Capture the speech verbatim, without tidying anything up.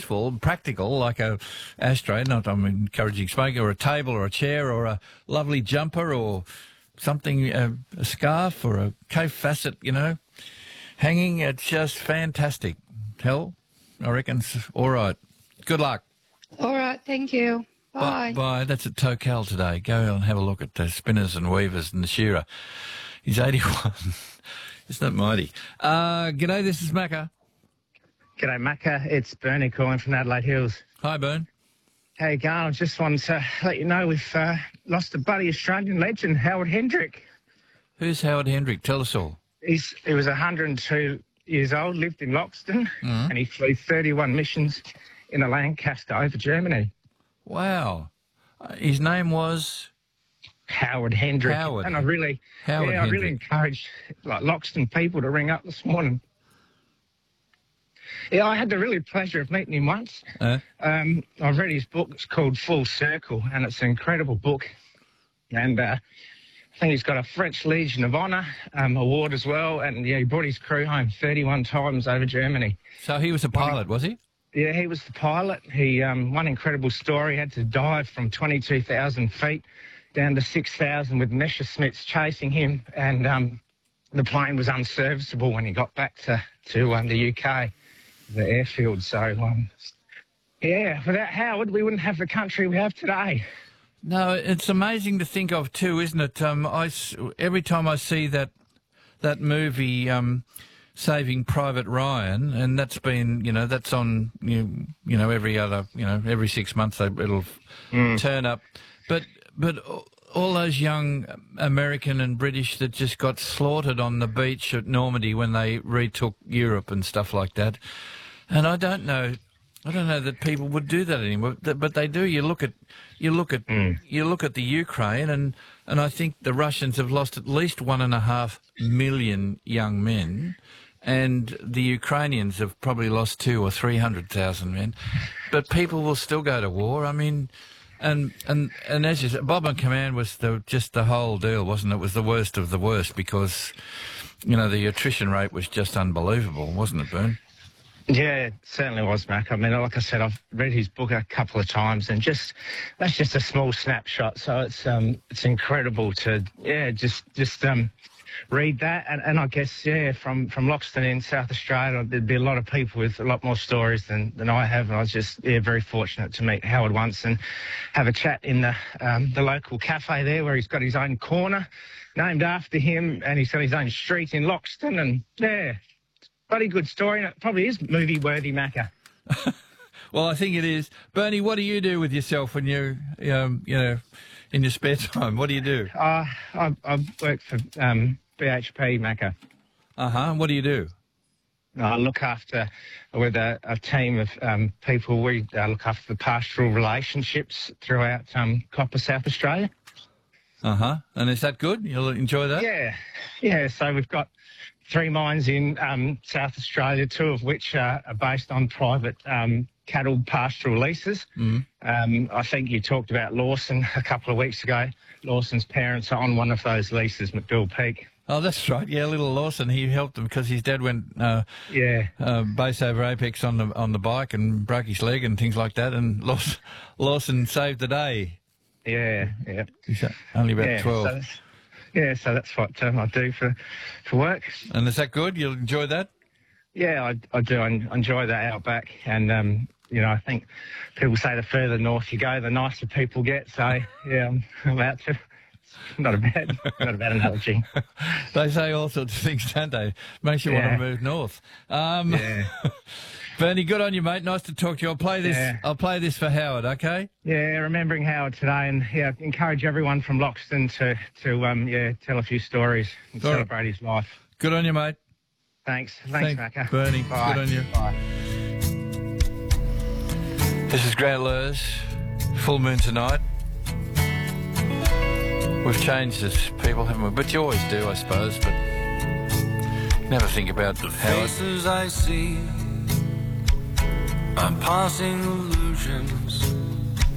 useful, practical, like a ashtray, not I'm encouraging smoking, or a table or a chair or a lovely jumper or something, uh, a scarf or a Cape Facet, you know, hanging. It's just fantastic. Hell, I reckon it's all right. Good luck. All right, thank you. Bye. Bye. Bye. That's at Tocal today. Go and have a look at the spinners and weavers and the shearer. He's eighty-one. Isn't that mighty? Uh, g'day, this is Macca. G'day, Macca. It's Bernie calling from Adelaide Hills. Hi, Bern. How you going? I just wanted to let you know we've uh, lost a buddy Australian legend, Howard Hendrick. Who's Howard Hendrick? Tell us all. He's, he was one hundred and two years old, lived in Loxton, Mm-hmm. and he flew thirty-one missions in a Lancaster over Germany. Wow. Uh, his name was? Howard Hendrick. Howard. And I really, Howard yeah, I Hendrick. really encourage like Loxton people to ring up this morning. Yeah, I had the really pleasure of meeting him once. Uh, Um, I've read his book. It's called Full Circle, and it's an incredible book. And uh, I think he's got a French Legion of Honour um, award as well. And yeah, he brought his crew home thirty-one times over Germany. so he was a pilot, was he? Yeah, he was the pilot. He um, one incredible story. He had to dive from twenty-two thousand feet down to six thousand with Messerschmitts chasing him, and um, the plane was unserviceable when he got back to to um, the U K, the airfield. So um, yeah, without Howard, we wouldn't have the country we have today. No, it's amazing to think of too, isn't it? Um, I s- every time I see that that movie, um, Saving Private Ryan, and that's been, you know, that's on, you, you know, every other, you know, every six months they, it'll Mm. turn up. But but all those young American and British that just got slaughtered on the beach at Normandy when they retook Europe and stuff like that, and I don't know. I don't know that people would do that anymore, but they do. You look at, you look at, Mm. you look at the Ukraine, and and I think the Russians have lost at least one and a half million young men, and the Ukrainians have probably lost two or three hundred thousand men. But people will still go to war. I mean, and and and as you said, Bob and Command was the just the whole deal, wasn't it? It was the worst of the worst because, you know, the attrition rate was just unbelievable, wasn't it, Bern? Yeah, it certainly was, Mac. I mean, like I said, I've read his book a couple of times, and just that's just a small snapshot. So it's um it's incredible to yeah just just um read that, and, and I guess yeah from from Loxton in South Australia, there'd be a lot of people with a lot more stories than than I have, and I was just yeah very fortunate to meet Howard once and have a chat in the um, the local cafe there where he's got his own corner named after him, and he's got his own street in Loxton, and yeah. Bloody good story, and it probably is movie-worthy, Macca. Well, I think it is. Bernie, what do you do with yourself when you, um, you know, in your spare time? What do you do? Uh, I, I work for um, B H P, Macca. Uh-huh. What do you do? I look after, with a, a team of um, people, we uh, look after the pastoral relationships throughout um, Copper, South Australia. Uh-huh. And is that good? You'll enjoy that? Yeah, yeah. So we've got three mines in um, South Australia, two of which uh, are based on private um, cattle pastoral leases. Mm-hmm. Um, I think you talked about Lawson a couple of weeks ago. Lawson's parents are on one of those leases, McDool Peak. Oh, that's right. Yeah, little Lawson, he helped him because his dad went uh, Yeah. uh, base over apex on the on the bike and broke his leg and things like that, and Lawson, Lawson saved the day. Yeah, yeah. He's only about yeah, twelve. So that's, yeah, so that's what um, I do for, for work. And is that good? You'll enjoy that? Yeah, I, I do. I enjoy that outback. And, um, you know, I think people say the further north you go, the nicer people get. So, yeah, I'm, I'm out to. Not a bad, not a bad analogy. They say all sorts of things, don't they? Makes you Yeah. want to move north. Um, Yeah. Bernie, good on you, mate. Nice to talk to you. I'll play this. Yeah. I'll play this for Howard. Okay. Yeah, remembering Howard today, and yeah, encourage everyone from Loxton to to um yeah tell a few stories and All right. celebrate his life. Good on you, mate. Thanks, thanks, Thank- Macca. Bernie, Bye. good on you. Bye. This is Grant Lurs. Full moon tonight. We've changed this, people, haven't we? But you always do, I suppose. But never think about The Howard. faces I see, I'm passing illusion.